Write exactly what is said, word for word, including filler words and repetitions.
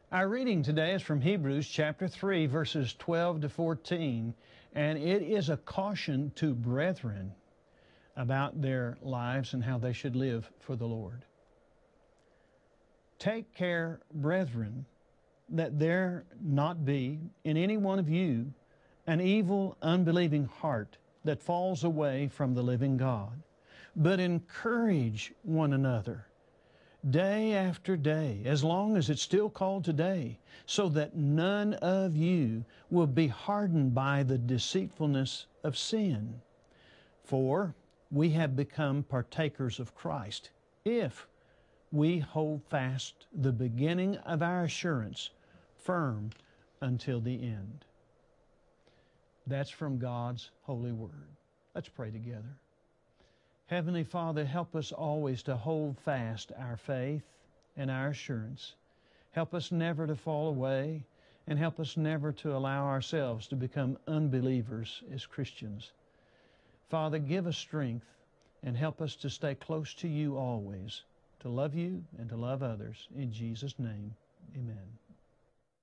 Our reading today is from Hebrews chapter three, verses twelve to fourteen, and it is a caution to brethren about their lives and how they should live for the Lord. Take care, brethren, that there not be in any one of you an evil, unbelieving heart that falls away from the living God, but encourage one another day after day, as long as it's still called today, so that none of you will be hardened by the deceitfulness of sin. For we have become partakers of Christ, if we hold fast the beginning of our assurance firm until the end. That's from God's holy word. Let's pray together. Heavenly Father, help us always to hold fast our faith and our assurance. Help us never to fall away, and help us never to allow ourselves to become unbelievers as Christians. Father, give us strength and help us to stay close to you always, to love you and to love others. In Jesus' name, amen.